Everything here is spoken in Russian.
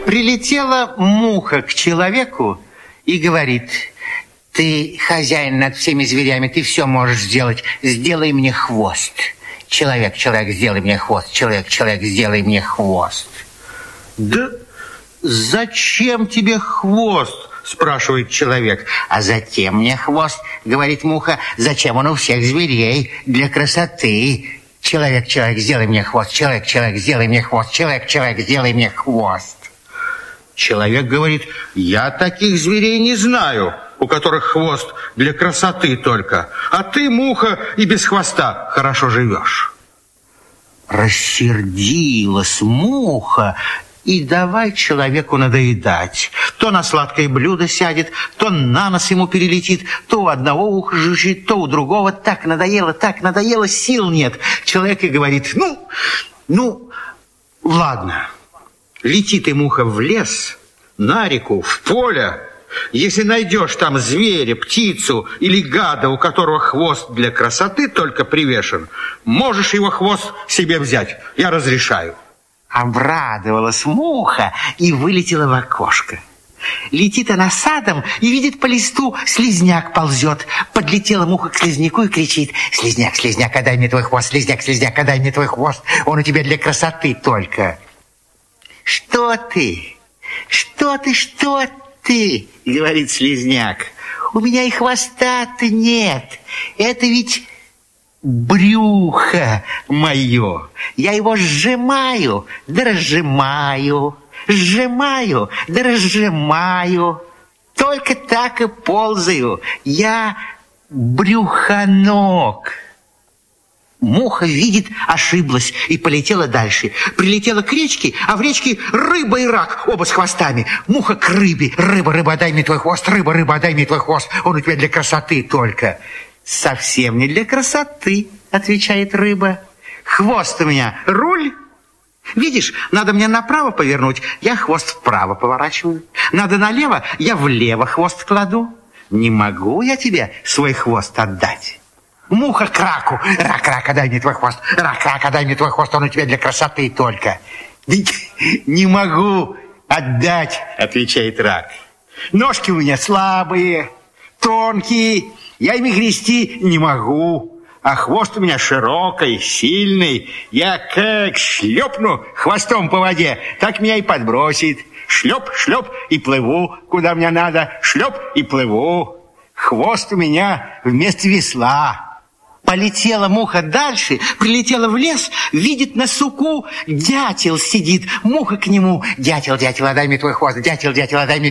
Прилетела муха к человеку и говорит: ты хозяин над всеми зверями, ты все можешь сделать, сделай мне хвост. Человек, сделай мне хвост. Человек, сделай мне хвост. Да зачем тебе хвост? Спрашивает человек. А затем мне хвост, говорит муха. Зачем он у всех зверей? Для красоты. Человек, сделай мне хвост. Человек, сделай мне хвост. Человек, сделай мне хвост. Человек говорит: я таких зверей не знаю, у которых хвост для красоты только. А ты, муха, и без хвоста хорошо живешь. Рассердилась муха и давай человеку надоедать. То на сладкое блюдо сядет, то на нос ему перелетит, то у одного уха жужжит, то у другого. Так надоело, сил нет. Человек и говорит: ну, ладно. Лети ты, муха, в лес, на реку, в поле. Если найдешь там зверя, птицу или гада, у которого хвост для красоты только привешен, можешь его хвост себе взять. Я разрешаю. Обрадовалась муха и вылетела в окошко. Летит она садом и видит по листу, слизняк ползет. Подлетела муха к слизняку и кричит: слизняк, отдай мне твой хвост, слизняк, отдай мне твой хвост. Он у тебя для красоты только. Что ты, говорит слизняк. У меня и хвоста-то нет. Это ведь брюхо мое. Я его сжимаю, да разжимаю. Сжимаю, да разжимаю. Только так и ползаю. Я брюхоног. Муха видит, ошиблась и полетела дальше. Прилетела к речке, а в речке рыба и рак, оба с хвостами. Муха к рыбе. Рыба, отдай мне твой хвост. Рыба, отдай мне твой хвост. Он у тебя для красоты только. Совсем не для красоты, отвечает рыба. Хвост у меня руль. Видишь, надо мне направо повернуть, я хвост вправо поворачиваю. Надо налево, я влево хвост кладу. Не могу я тебе свой хвост отдать. Муха к раку. Рак, отдай мне твой хвост. Рак, отдай мне твой хвост, он у тебя для красоты только. Не могу отдать, отвечает рак. Ножки у меня слабые, тонкие, я ими грести не могу. А хвост у меня широкий, сильный. Я как шлепну хвостом по воде, так меня и подбросит. Шлеп, и плыву, куда мне надо. Шлеп, и плыву. Хвост у меня вместо весла. Полетела муха дальше, прилетела в лес, видит на суку дятел сидит. Муха к нему: дятел, отдай мне твой хвост. Дятел, отдай мне